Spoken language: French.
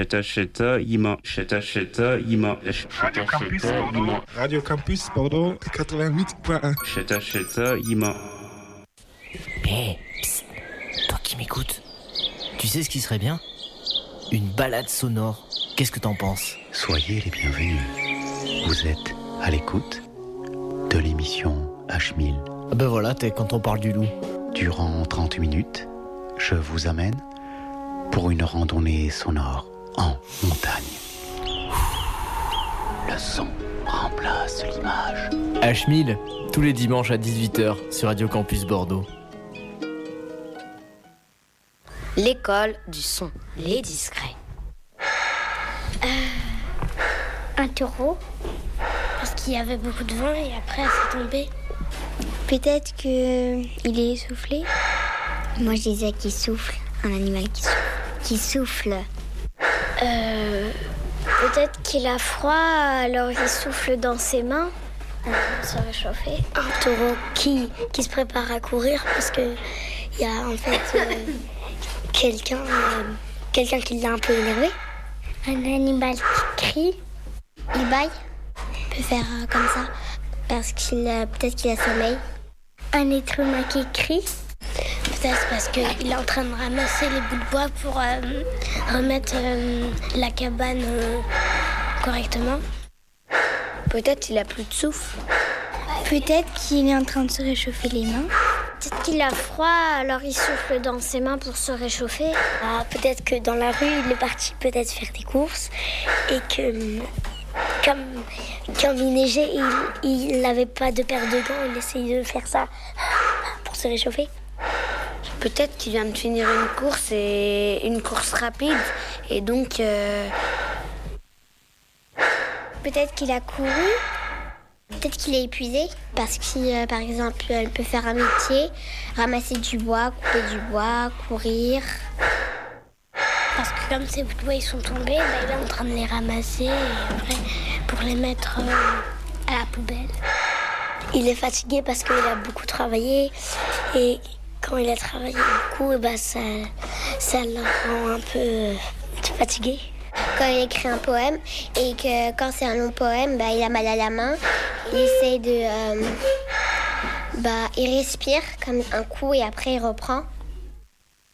Radio Campus Bordeaux 88.1. Hé, psst, toi qui m'écoutes, tu sais ce qui serait bien ? Une balade sonore. Qu'est-ce que t'en penses ? Soyez les bienvenus. Vous êtes à l'écoute de l'émission H1000. Ah ben voilà, quand on parle du loup. Durant 30 minutes, je vous amène pour une randonnée sonore en montagne. Le son remplace l'image. H1000, tous les dimanches à 18h sur Radio Campus Bordeaux. L'école du son, les discrets. Un taureau, parce qu'il y avait beaucoup de vent et après c'est tombé. Peut-être qu'il est essoufflé. Moi je disais qu'il souffle, un animal qui souffle. Peut-être qu'il a froid, alors il souffle dans ses mains pour se réchauffer. Un taureau qui se prépare à courir parce qu'il y a en fait quelqu'un qui l'a un peu énervé. Un animal qui crie, il bâille, il peut faire comme ça parce peut-être qu'il a sommeil. Un être humain qui crie, peut-être parce qu'il est en train de ramasser les bouts de bois pour remettre la cabane correctement. Peut-être qu'il a plus de souffle. Peut-être qu'il est en train de se réchauffer les mains. Peut-être qu'il a froid, alors il souffle dans ses mains pour se réchauffer. Peut-être que dans la rue, il est parti peut-être faire des courses et que comme il neigeait, il n'avait pas de paire de gants, il essayait de faire ça pour se réchauffer. Peut-être qu'il vient de finir une course rapide et donc... Peut-être qu'il a couru. Peut-être qu'il est épuisé parce qu'il, par exemple, il peut faire un métier, ramasser du bois, couper du bois, courir. Parce que comme ces bouts de bois ils sont tombés, il est en train de les ramasser et après, pour les mettre à la poubelle. Il est fatigué parce qu'il a beaucoup travaillé et quand il a travaillé beaucoup, ça le rend un peu fatigué. Quand il écrit un poème et que quand c'est un long poème, il a mal à la main. Il essaie de... il respire comme un coup et après il reprend.